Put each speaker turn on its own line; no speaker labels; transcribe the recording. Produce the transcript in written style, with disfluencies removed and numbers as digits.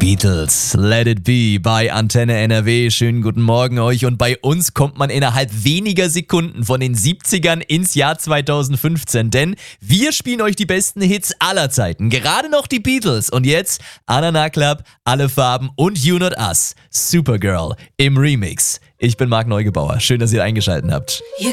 Beatles, Let It Be bei Antenne NRW. Schönen guten Morgen euch. Und bei uns kommt man innerhalb weniger Sekunden von den 70ern ins Jahr 2015. Denn wir spielen euch die besten Hits aller Zeiten. Gerade noch die Beatles. Und jetzt Anana Club, Alle Farben und You Not Us, Supergirl im Remix. Ich bin Marc Neugebauer. Schön, dass ihr eingeschaltet habt.
You